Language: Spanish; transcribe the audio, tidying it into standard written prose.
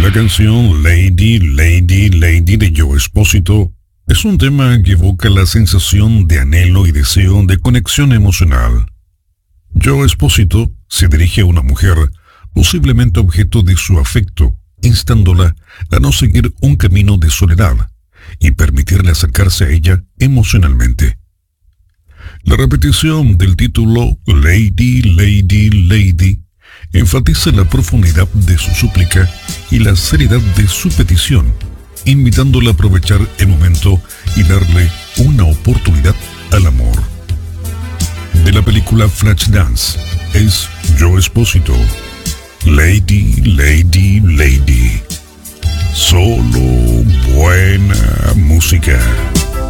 La canción Lady, Lady, Lady de Joe Esposito es un tema que evoca la sensación de anhelo y deseo de conexión emocional. Joe Esposito se dirige a una mujer, posiblemente objeto de su afecto, instándola a no seguir un camino de soledad y permitirle acercarse a ella emocionalmente. La repetición del título Lady, Lady, Lady enfatiza la profundidad de su súplica y la seriedad de su petición, invitándola a aprovechar el momento y darle una oportunidad al amor. De la película Flashdance es Joe Esposito, Lady, Lady, Lady. Solo buena música.